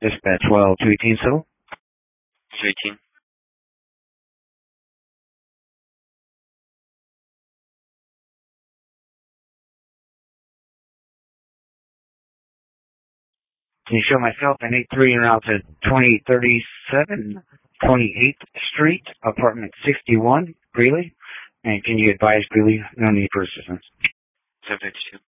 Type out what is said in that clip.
Dispatch 218, so? 218. Can you show myself an 8-3 and route to 2837, 28th Street, apartment 61, Greeley? And can you advise Greeley no need for assistance? 752.